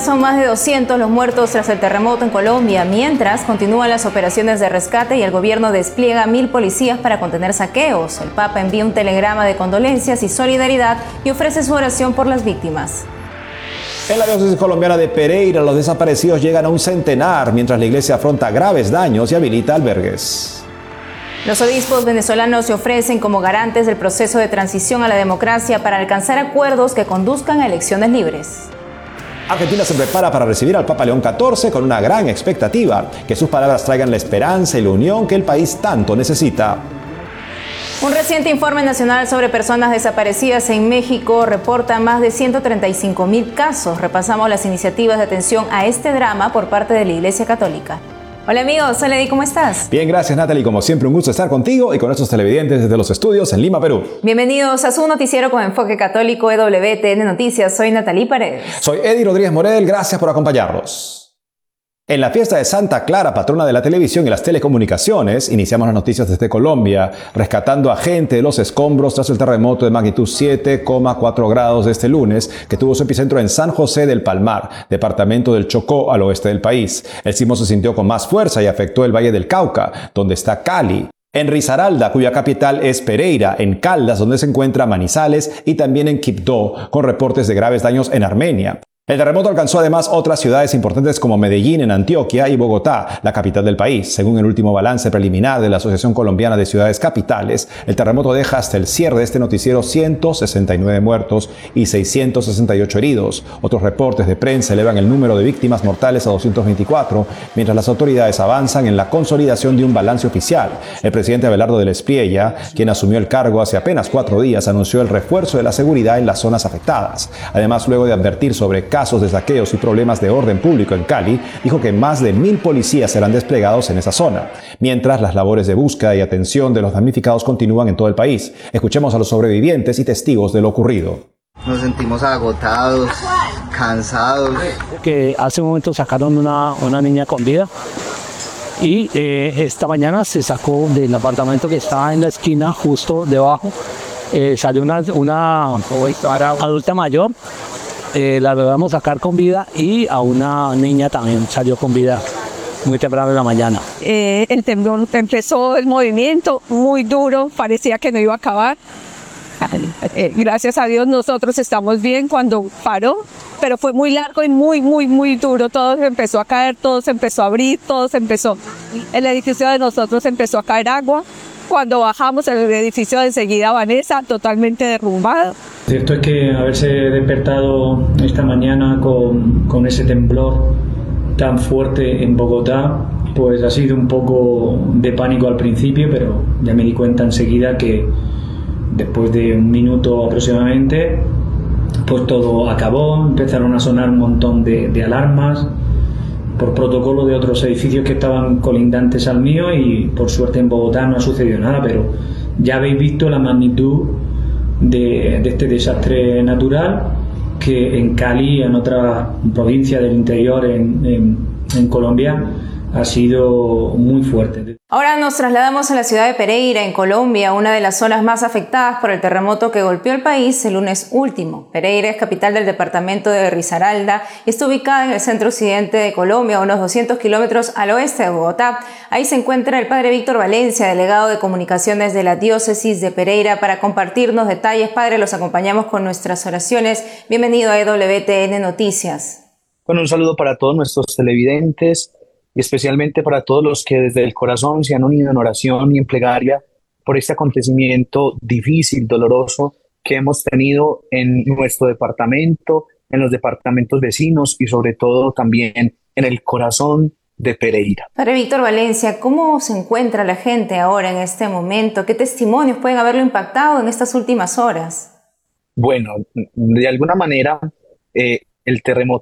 son más de 200 los muertos tras el terremoto en Colombia, mientras continúan las operaciones de rescate y el gobierno despliega 1000 policías para contener saqueos. El Papa envía un telegrama de condolencias y solidaridad y ofrece su oración por las víctimas. En la diócesis colombiana de Pereira, los desaparecidos llegan a un centenar, mientras la iglesia afronta graves daños y habilita albergues. Los obispos venezolanos se ofrecen como garantes del proceso de transición a la democracia para alcanzar acuerdos que conduzcan a elecciones libres. Argentina se prepara para recibir al Papa León XIV con una gran expectativa, que sus palabras traigan la esperanza y la unión que el país tanto necesita. Un reciente informe nacional sobre personas desaparecidas en México reporta más de 135.000 casos. Repasamos las iniciativas de atención a este drama por parte de la Iglesia Católica. Hola amigos, hola Eddie, ¿cómo estás? Bien, gracias Natalie, como siempre un gusto estar contigo y con nuestros televidentes desde los estudios en Lima, Perú. Bienvenidos a su noticiero con enfoque católico EWTN Noticias, soy Natalie Paredes. Soy Eddie Rodríguez Morel, gracias por acompañarnos. En la fiesta de Santa Clara, patrona de la televisión y las telecomunicaciones, iniciamos las noticias desde Colombia, rescatando a gente de los escombros tras el terremoto de magnitud 7,4 grados de este lunes, que tuvo su epicentro en San José del Palmar, departamento del Chocó, al oeste del país. El sismo se sintió con más fuerza y afectó el Valle del Cauca, donde está Cali, en Risaralda, cuya capital es Pereira, en Caldas, donde se encuentra Manizales, y también en Quibdó, con reportes de graves daños en Armenia. El terremoto alcanzó además otras ciudades importantes como Medellín en Antioquia y Bogotá, la capital del país. Según el último balance preliminar de la Asociación Colombiana de Ciudades Capitales, el terremoto deja hasta el cierre de este noticiero 169 muertos y 668 heridos. Otros reportes de prensa elevan el número de víctimas mortales a 224, mientras las autoridades avanzan en la consolidación de un balance oficial. El presidente Abelardo del Espriella, quien asumió el cargo hace apenas 4 días, anunció el refuerzo de la seguridad en las zonas afectadas. Además, luego de advertir sobre casos de saqueos y problemas de orden público en Cali, dijo que más de 1000 policías serán desplegados en esa zona, mientras las labores de búsqueda y atención de los damnificados continúan en todo el país. Escuchemos a los sobrevivientes y testigos de lo ocurrido. Nos sentimos agotados, cansados. Que hace un momento sacaron una niña con vida y esta mañana se sacó del apartamento que estaba en la esquina justo debajo. Salió una adulta mayor. La logramos sacar con vida y a una niña también salió con vida muy temprano en la mañana. El temblor empezó, el movimiento muy duro, parecía que no iba a acabar. Gracias a Dios nosotros estamos bien cuando paró, pero fue muy largo y muy duro. Todo se empezó a caer, todo se empezó a abrir, el edificio de nosotros empezó a caer agua. Cuando bajamos el edificio de enseguida Vanessa, totalmente derrumbado. Cierto es que haberse despertado esta mañana con ese temblor tan fuerte en Bogotá, pues ha sido un poco de pánico al principio, pero ya me di cuenta enseguida que después de un minuto aproximadamente, pues todo acabó, empezaron a sonar un montón de alarmas por protocolo de otros edificios que estaban colindantes al mío y por suerte en Bogotá no ha sucedido nada, pero ya habéis visto la magnitud de este desastre natural que en Cali, en otra provincia del interior en Colombia, ha sido muy fuerte. Ahora nos trasladamos a la ciudad de Pereira, en Colombia, una de las zonas más afectadas por el terremoto que golpeó el país el lunes último. Pereira es capital del departamento de Risaralda y está ubicada en el centro occidente de Colombia, a unos 200 kilómetros al oeste de Bogotá. Ahí se encuentra el padre Víctor Valencia, delegado de comunicaciones de la diócesis de Pereira, para compartirnos detalles. Padre, los acompañamos con nuestras oraciones. Bienvenido a EWTN Noticias. Bueno, un saludo para todos nuestros televidentes y especialmente para todos los que desde el corazón se han unido en oración y en plegaria por este acontecimiento difícil, doloroso que hemos tenido en nuestro departamento, en los departamentos vecinos y sobre todo también en el corazón de Pereira. Padre Víctor Valencia, ¿cómo se encuentra la gente ahora en este momento? ¿Qué testimonios pueden haberlo impactado en estas últimas horas? Bueno, de alguna manera el terremoto